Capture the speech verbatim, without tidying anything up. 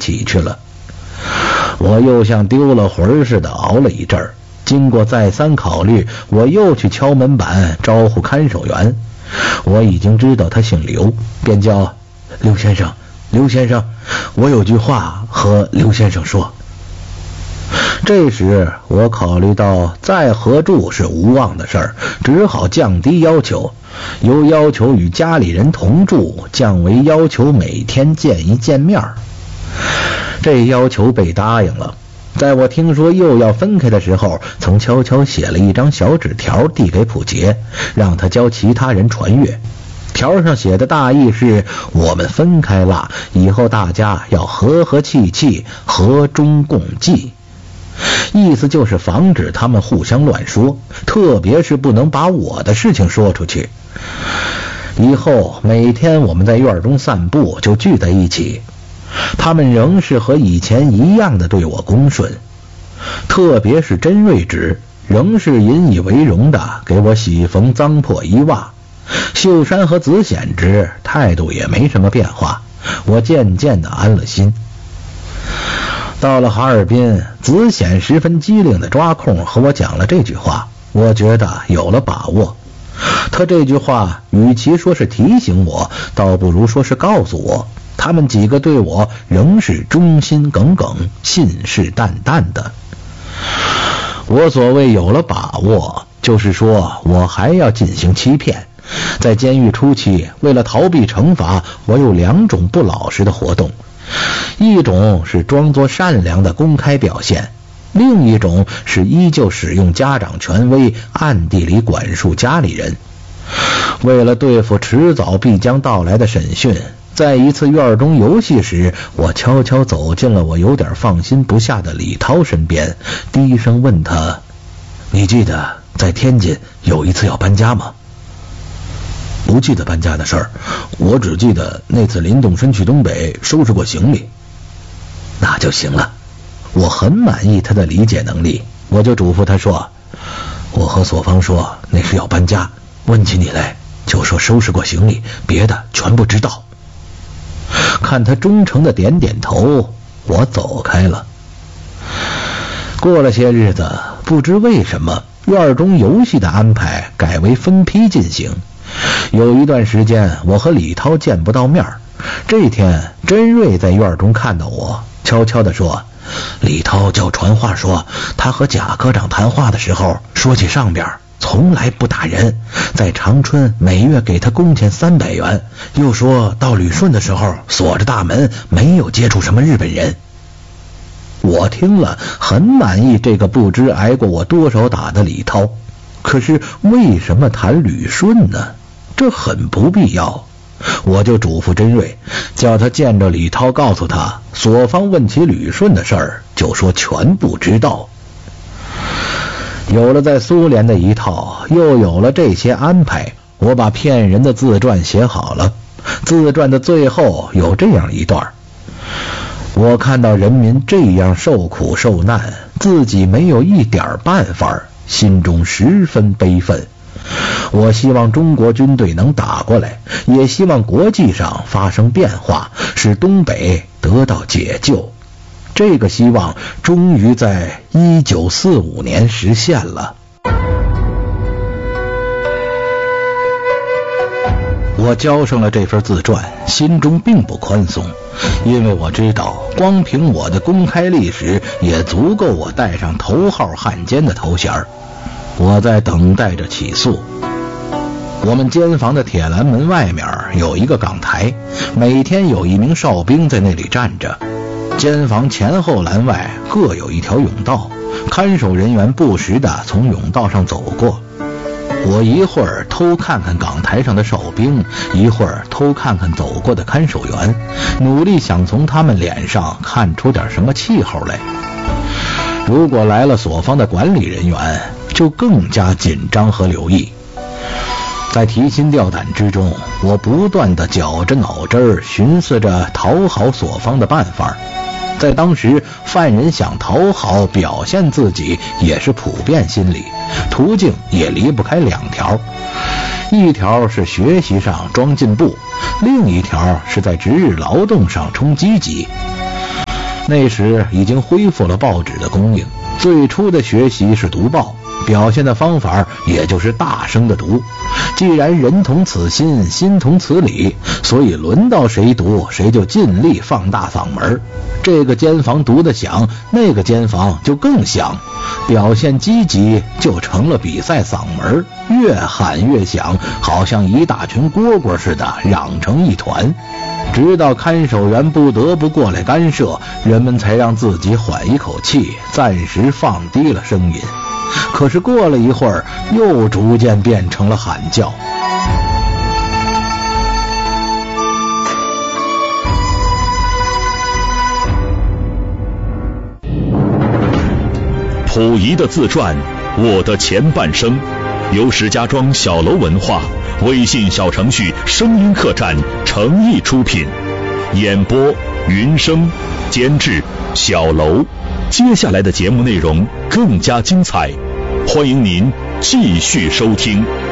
起去了。我又像丢了魂似的熬了一阵儿，经过再三考虑，我又去敲门板招呼看守员。我已经知道他姓刘，便叫刘先生，刘先生，我有句话和刘先生说。这时我考虑到再合住是无望的事儿，只好降低要求，由要求与家里人同住降为要求每天见一见面。这要求被答应了。在我听说又要分开的时候，曾悄悄写了一张小纸条递给普杰，让他教其他人传阅。条上写的大意是我们分开了，以后大家要和和气气，和衷共济。意思就是防止他们互相乱说，特别是不能把我的事情说出去。以后每天我们在院中散步就聚在一起，他们仍是和以前一样的对我恭顺，特别是甄瑞芝仍是引以为荣的给我洗缝脏破衣袜。秀山和子显之态度也没什么变化，我渐渐的安了心。到了哈尔滨，子显十分机灵的抓空和我讲了这句话，我觉得有了把握。他这句话与其说是提醒我，倒不如说是告诉我，他们几个对我仍是忠心耿耿，信誓旦旦的。我所谓有了把握，就是说我还要进行欺骗。在监狱初期，为了逃避惩罚，我有两种不老实的活动，一种是装作善良的公开表现，另一种是依旧使用家长权威，暗地里管束家里人。为了对付迟早必将到来的审讯，在一次院中游戏时，我悄悄走进了我有点放心不下的李涛身边，低声问他：你记得在天津有一次要搬家吗？不记得搬家的事儿，我只记得那次林动身去东北收拾过行李。那就行了，我很满意他的理解能力，我就嘱咐他说：我和索方说那是要搬家，问起你来就说收拾过行李，别的全不知道。看他忠诚的点点头，我走开了。过了些日子，不知为什么院中游戏的安排改为分批进行。有一段时间我和李涛见不到面，这天甄瑞在院中看到我，悄悄地说：李涛叫传话说，他和贾科长谈话的时候说起上边从来不打人，在长春每月给他工钱三百元，又说到旅顺的时候锁着大门，没有接触什么日本人。我听了很满意这个不知挨过我多少打的李涛，可是为什么谈旅顺呢？这很不必要。我就嘱咐甄瑞，叫他见着李涛告诉他，索方问起旅顺的事儿，就说全不知道。有了在苏联的一套，又有了这些安排，我把骗人的自传写好了。自传的最后有这样一段：我看到人民这样受苦受难，自己没有一点办法，心中十分悲愤。我希望中国军队能打过来，也希望国际上发生变化，使东北得到解救。这个希望终于在一九四五年实现了。我交上了这份自传，心中并不宽松，因为我知道光凭我的公开历史也足够我带上头号汉奸的头衔。我在等待着起诉。我们监房的铁栏门外面有一个岗台，每天有一名哨兵在那里站着。监房前后栏外各有一条甬道，看守人员不时地从甬道上走过。我一会儿偷看看岗台上的哨兵，一会儿偷看看走过的看守员，努力想从他们脸上看出点什么气候来。如果来了所方的管理人员，就更加紧张和留意。在提心吊胆之中，我不断地绞着脑汁儿，寻思着讨好所方的办法。在当时，犯人想讨好表现自己也是普遍心理，途径也离不开两条，一条是学习上装进步，另一条是在值日劳动上充积极。 那时已经恢复了报纸的供应，最初的学习是读报，表现的方法也就是大声的读。既然人同此心，心同此理，所以轮到谁读，谁就尽力放大嗓门。这个间房读得响，那个间房就更响，表现积极就成了比赛嗓门，越喊越响，好像一大群蝈蝈似的嚷成一团。直到看守员不得不过来干涉，人们才让自己缓一口气，暂时放低了声音。可是过了一会儿，又逐渐变成了喊叫。 溥仪的自传《我的前半生》，由石家庄小楼文化微信小程序声音客栈诚意出品，演播云生，监制小楼。接下来的节目内容更加精彩，欢迎您继续收听。